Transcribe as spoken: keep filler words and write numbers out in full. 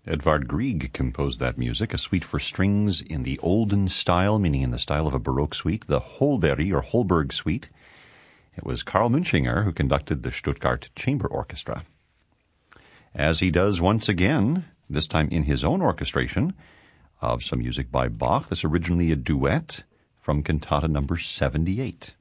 Edvard Grieg composed that music, a suite for strings in the olden style, meaning in the style of a Baroque suite, the Holberg or Holberg suite. It was Karl Munchinger who conducted the Stuttgart Chamber Orchestra. As he does once again, this time in his own orchestration, of some music by Bach. This originally a duet from Cantata number seventy-eight.